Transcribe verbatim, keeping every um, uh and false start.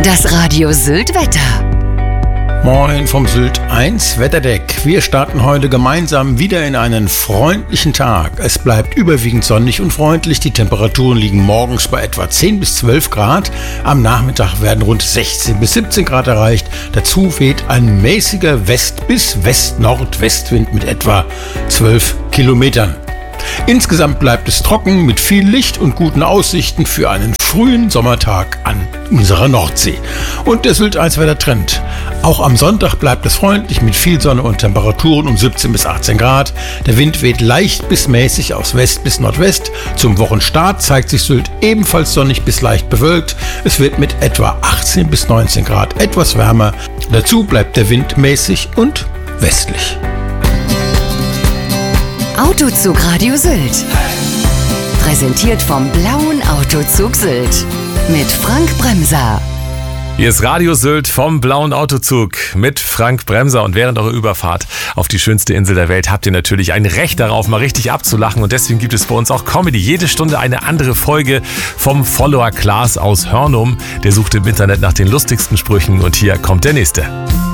Das Radio Sylt Wetter. Moin vom Sylt eins Wetterdeck. Wir starten heute gemeinsam wieder in einen freundlichen Tag. Es bleibt überwiegend sonnig und freundlich. Die Temperaturen liegen morgens bei etwa zehn bis zwölf Grad. Am Nachmittag werden rund sechzehn bis siebzehn Grad erreicht. Dazu weht ein mäßiger West- bis West-Nordwestwind mit etwa zwölf Kilometern. Insgesamt bleibt es trocken mit viel Licht und guten Aussichten für einen frühen Sommertag an unserer Nordsee. Und der Sylt eins Wettertrend. Auch am Sonntag bleibt es freundlich mit viel Sonne und Temperaturen um siebzehn bis achtzehn Grad. Der Wind weht leicht bis mäßig aus West bis Nordwest. Zum Wochenstart zeigt sich Sylt ebenfalls sonnig bis leicht bewölkt. Es wird mit etwa achtzehn bis neunzehn Grad etwas wärmer. Dazu bleibt der Wind mäßig und westlich. Autozug Radio Sylt. Präsentiert vom Blauen Autozug Sylt. Mit Frank Bremser. Hier ist Radio Sylt vom Blauen Autozug mit Frank Bremser. Und während eurer Überfahrt auf die schönste Insel der Welt habt ihr natürlich ein Recht darauf, mal richtig abzulachen. Und deswegen gibt es bei uns auch Comedy. Jede Stunde eine andere Folge vom Follower Klaas aus Hörnum. Der sucht im Internet nach den lustigsten Sprüchen und hier kommt der nächste.